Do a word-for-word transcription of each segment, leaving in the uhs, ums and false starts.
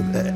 there.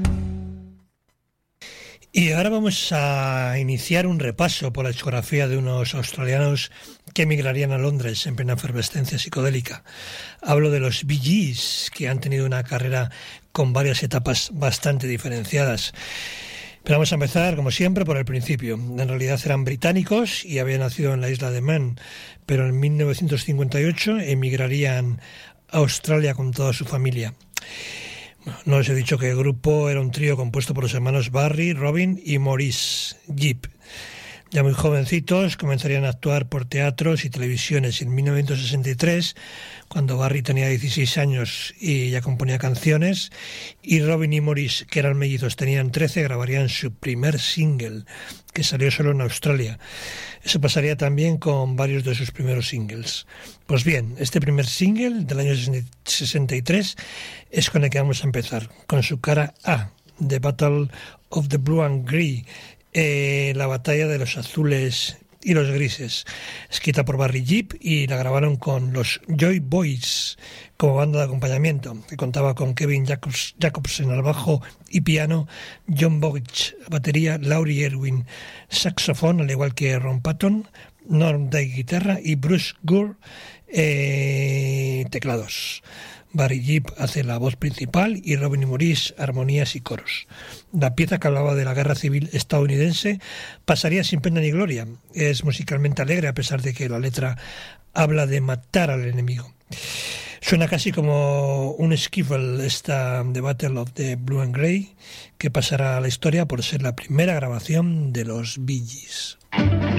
Y ahora vamos a iniciar un repaso por la discografía de unos australianos que emigrarían a Londres en plena efervescencia psicodélica. Hablo de los Bee Gees, que han tenido una carrera con varias etapas bastante diferenciadas. Pero vamos a empezar, como siempre, por el principio. En realidad eran británicos y habían nacido en la isla de Man, pero en mil novecientos cincuenta y ocho emigrarían a Australia con toda su familia. No les he dicho que el grupo era un trío compuesto por los hermanos Barry, Robin y Maurice Gibb. Ya muy jovencitos comenzarían a actuar por teatros y televisiones. En mil novecientos sesenta y tres, cuando Barry tenía dieciséis años y ya componía canciones, y Robin y Maurice, que eran mellizos, tenían trece, grabarían su primer single, que salió solo en Australia. Eso pasaría también con varios de sus primeros singles. Pues bien, este primer single del año sesenta y tres es con el que vamos a empezar, con su cara A, The Battle of the Blue and Grey, eh, la batalla de los azules y los grises, escrita por Barry Gibb, y la grabaron con los Joy Boys como banda de acompañamiento, que contaba con Kevin Jacobs, Jacobsen al bajo y piano, John Bogich batería, Laurie Erwin saxofón, al igual que Ron Patton, Norm Day guitarra y Bruce Gore eh, teclados. Barry Gibb hace la voz principal y Robin y Maurice armonías y coros. La pieza, que hablaba de la guerra civil estadounidense, pasaría sin pena ni gloria. Es musicalmente alegre, a pesar de que la letra habla de matar al enemigo. Suena casi como un skiffle esta The Battle of the Blue and Grey, que pasará a la historia por ser la primera grabación de los Bee Gees.